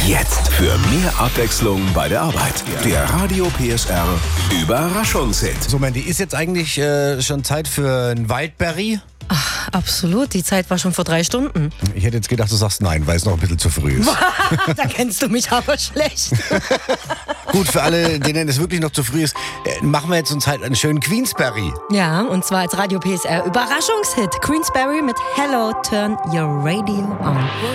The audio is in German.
Jetzt für mehr Abwechslung bei der Arbeit. Der Radio PSR Überraschungshit. So, Mandy, ist jetzt eigentlich schon Zeit für ein Wildberry? Ach, absolut. Die Zeit war schon vor 3 Stunden. Ich hätte jetzt gedacht, du sagst nein, weil es noch ein bisschen zu früh ist. Da kennst du mich aber schlecht. Gut, für alle, denen es wirklich noch zu früh ist, machen wir jetzt uns halt einen schönen Queensberry. Ja, und zwar als Radio PSR Überraschungshit. Queensberry mit Hello, Turn Your Radio On.